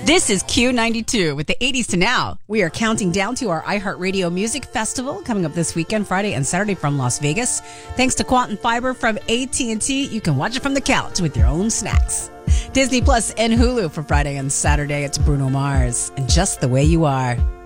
This is Q92 with the 80s to now. We are counting down to our iHeartRadio Music Festival coming up this weekend, Friday and Saturday from Las Vegas. Thanks to Quantum Fiber from AT&T, you can watch it from the couch with your own snacks. Disney Plus and Hulu for Friday and Saturday. It's Bruno Mars and Just the Way You Are.